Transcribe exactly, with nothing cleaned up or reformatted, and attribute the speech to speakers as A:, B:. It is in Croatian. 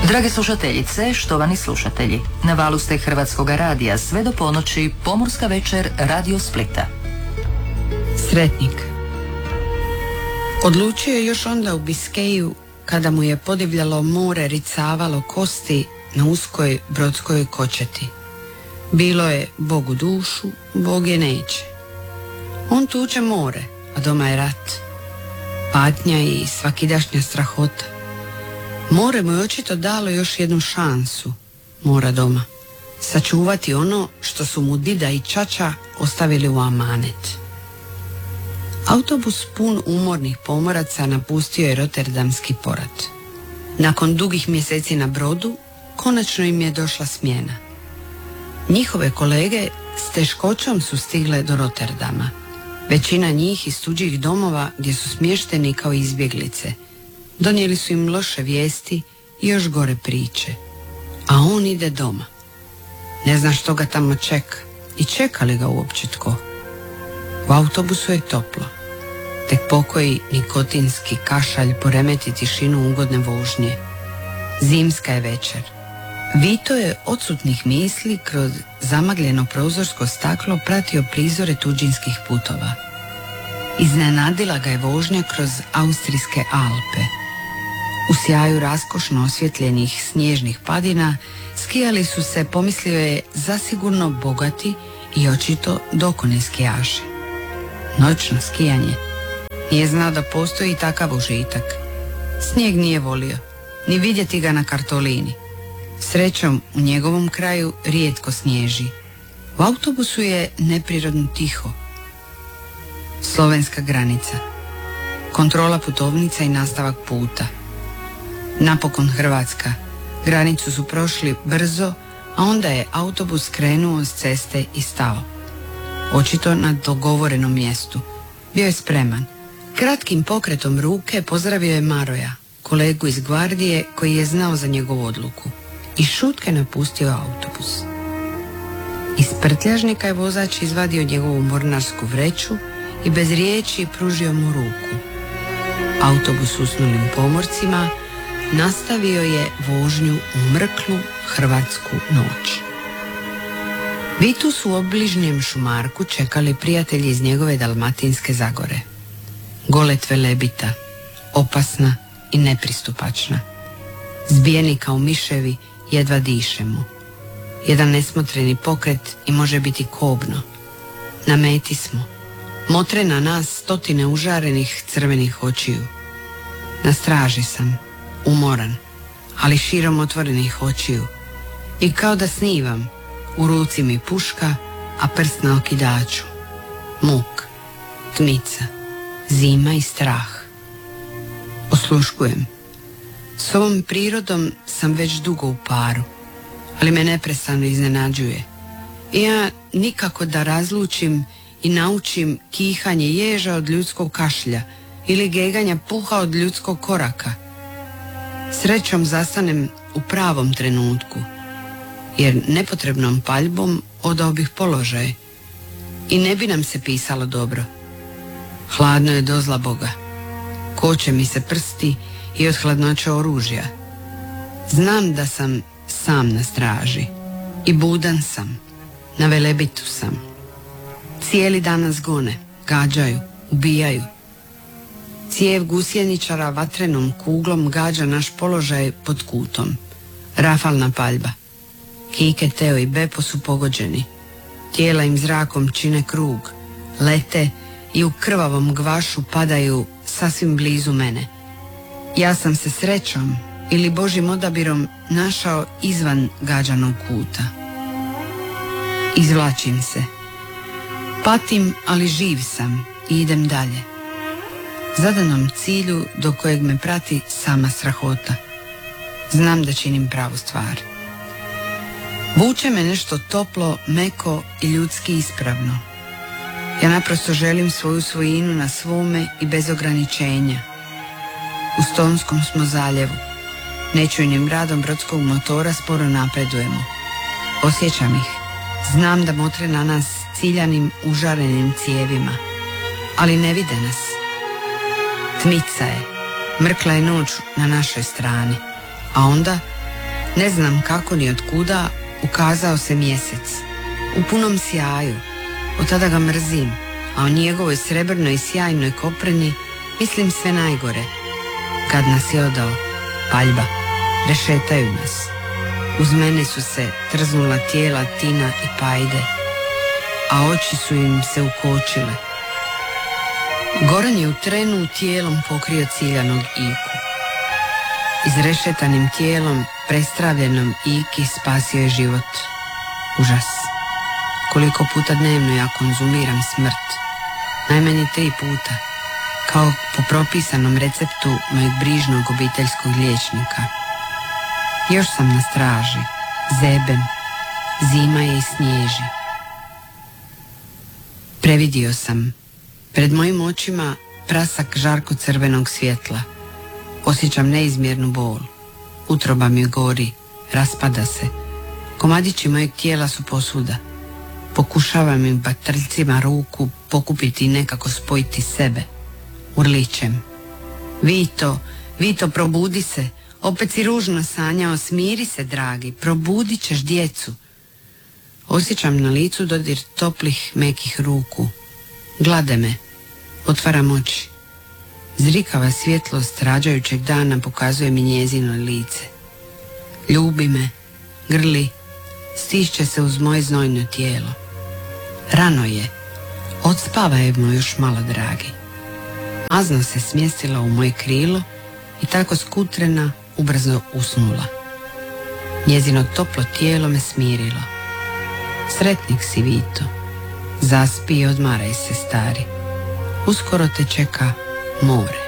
A: Drage slušateljice, štovani slušatelji, na valu ste Hrvatskoga radija sve do ponoći, Pomorska večer Radio Splita.
B: Sretnik. Odlučio je još onda u Biskeju, kada mu je podivljalo more ricavalo kosti na uskoj brodskoj kočeti. Bilo je Bog u dušu, Bog je neće. On tuče more, a doma je rat, patnja i svakidašnja strahota. More mu je očito dalo još jednu šansu, mora doma, sačuvati ono što su mu dida i čača ostavili u amanet. Autobus pun umornih pomoraca napustio je Rotterdamski port. Nakon dugih mjeseci na brodu, konačno im je došla smjena. Njihove kolege s teškoćom su stigle do Rotterdama. Većina njih iz tuđih domova gdje su smješteni kao izbjeglice. Donijeli su im loše vijesti i još gore priče. A on ide doma. Ne zna što ga tamo čeka. I čeka li ga uopće tko? U autobusu je toplo. Tek pokoji nikotinski kašalj poremeti tišinu ugodne vožnje. Zimska je večer. Vito je odsutnih misli kroz zamagljeno prozorsko staklo pratio prizore tuđinskih putova. Iznenadila ga je vožnja kroz austrijske Alpe. U sjaju raskošno osvjetljenih snježnih padina skijali su se, pomislio je, zasigurno bogati i očito dokone skijaši. Noćno skijanje. Nije znao da postoji takav užitak. Snijeg nije volio, ni vidjeti ga na kartolini. Srećom, u njegovom kraju rijetko snježi. U autobusu je neprirodno tiho. Slovenska granica. Kontrola putovnica i nastavak puta. Napokon Hrvatska. Granicu su prošli brzo, a onda je autobus krenuo s ceste i stao. Očito na dogovorenom mjestu. Bio je spreman. Kratkim pokretom ruke pozdravio je Maroja, kolegu iz gvardije koji je znao za njegovu odluku. I šutke napustio autobus. Iz prtljažnika je vozač izvadio njegovu mornarsku vreću i bez riječi pružio mu ruku. Autobus usnulim pomorcima nastavio je vožnju u mrklu hrvatsku noć. Vitu su u obližnjem šumarku čekali prijatelji iz njegove Dalmatinske Zagore. Golet Velebita, opasna i nepristupačna. Zbijeni kao miševi, jedva dišemo. Jedan nesmotreni pokret i može biti kobno. Na meti smo. Motre na nas stotine užarenih crvenih očiju. Na straži sam, umoran, ali širom otvorenih očiju. I kao da snivam, u ruci mi puška, a prst na okidaču. Muk, tmica, zima i strah. Osluškujem. S ovom prirodom sam već dugo u paru, ali me neprestano iznenađuje. I ja nikako da razlučim i naučim kihanje ježa od ljudskog kašlja ili geganja puha od ljudskog koraka. Srećom zastanem u pravom trenutku, jer nepotrebnom paljbom odao bih položaj i ne bi nam se pisalo dobro. Hladno je do zla Boga. Koče mi se prsti i od hladnoće oružja. Znam da sam sam na straži i budan sam, na Velebitu sam. Cijeli dan nas gone, gađaju, ubijaju. Cijev gusjeničara vatrenom kuglom gađa naš položaj pod kutom. Rafalna paljba. Kike, Teo i Bepo su pogođeni. Tijela im zrakom čine krug, lete i u krvavom gvašu padaju sasvim blizu mene. Ja sam se srećom ili Božim odabirom našao izvan gađanog kuta. Izvlačim se. Patim, ali živ sam i idem dalje. Zadanom cilju do kojeg me prati sama strahota. Znam da činim pravu stvar. Vuče me nešto toplo, meko i ljudski ispravno. Ja naprosto želim svoju svojinu na svome i bez ograničenja. U Stonskom smo zaljevu. Nečujnim radom brodskog motora sporo napredujemo. Osjećam ih. Znam da motre na nas ciljanim užarenim cijevima. Ali ne vide nas. Tmica je. Mrkla je noć na našoj strani. A onda Ne znam kako ni od kuda ukazao se mjesec. U punom sjaju. Od tada ga mrzim, a o njegovoj srebrnoj i sjajnoj kopreni mislim sve najgore. Kad nas je odao, paljba, rešetaju nas. Uz mene su se trznula tijela Tina i Pajde, a oči su im se ukočile. Goran je u trenu tijelom pokrio ciljanog Iku. Izrešetanim tijelom, prestravljenom Iki, spasio je život. Užas. Koliko puta dnevno ja konzumiram smrt? Najmanje tri puta. Kao po propisanom receptu mojeg brižnog obiteljskog liječnika. Još sam na straži. Zebem. Zima je i snježi. Previdio sam. Pred mojim očima prasak žarko crvenog svjetla. Osjećam neizmjernu bol. Utroba mi gori. Raspada se. Komadići mojeg tijela su posuda. Pokušavam im batrljcima ruku pokupiti i nekako spojiti sebe. Urličem. Vito, Vito, probudi se. Opet si ružno sanjao, smiri se, dragi. Probudit ćeš djecu. Osjećam na licu dodir toplih, mekih ruku. Glade me. Otvaram oči. Zrikava svjetlost rađajućeg dana pokazuje mi njezino lice. Ljubi me, grli, stišće se uz moje znojno tijelo. Rano je. Odspavajmo još malo, dragi. Mazno se smjestila u moje krilo i tako skutrena ubrzo usnula. Njezino toplo tijelo me smirilo. Sretnik si, Vito. Zaspi i odmaraj se, stari. Uskoro te čeka more.